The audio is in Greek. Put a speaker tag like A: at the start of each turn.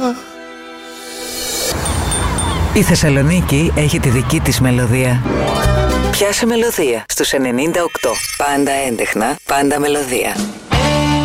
A: Η Θεσσαλονίκη έχει τη δική της μελωδία. Πιάσε μελωδία στους 98. Πάντα έντεχνα, πάντα μελωδία.